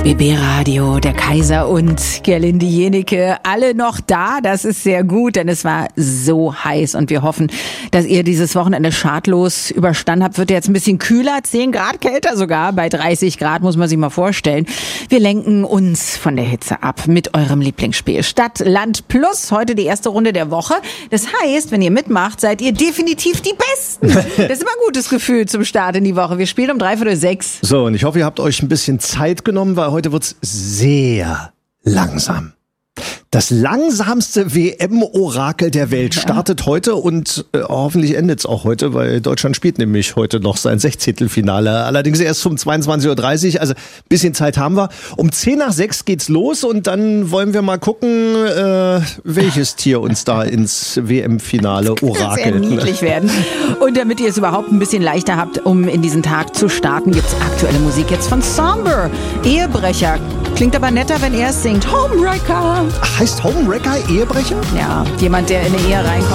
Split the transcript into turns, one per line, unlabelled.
BB Radio, der Kaiser und Gerlinde Jenecke, alle noch da. Das ist sehr gut, denn es war so heiß und wir hoffen, dass ihr dieses Wochenende schadlos überstanden habt. Wird jetzt ein bisschen kühler, 10 Grad kälter sogar. Bei 30 Grad muss man sich mal vorstellen. Wir lenken uns von der Hitze ab mit eurem Lieblingsspiel Stadt, Land Plus. Heute die erste Runde der Woche. Das heißt, wenn ihr mitmacht, seid ihr definitiv die Besten. Das ist immer ein gutes Gefühl zum Start in die Woche. Wir spielen um 5:45.
So, und ich hoffe, ihr habt euch ein bisschen Zeit genommen, weil heute wird's sehr langsam. Das langsamste WM-Orakel der Welt startet heute und hoffentlich endet's auch heute, weil Deutschland spielt nämlich heute noch sein 16. Allerdings erst um 22:30 Uhr, also ein bisschen Zeit haben wir. Um 5:10 geht's los und dann wollen wir mal gucken, welches Tier uns da ins WM-Finale orakelt.
Sehr niedlich werden. Und damit ihr es überhaupt ein bisschen leichter habt, um in diesen Tag zu starten, gibt's aktuelle Musik jetzt von Somber. Ehebrecher. Klingt aber netter, wenn er es singt. Homewrecker.
Heißt Homewrecker Ehebrecher?
Ja, jemand, der in eine Ehe reinkommt.